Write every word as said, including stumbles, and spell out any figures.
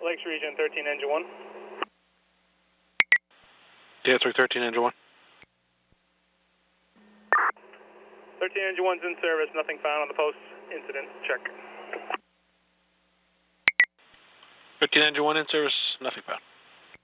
Lakes Region, thirteen Engine one. Danswick thirteen, Engine one. thirteen Engine one's in service, nothing found on the post. Incident, check. thirteen, Engine one in service, nothing found.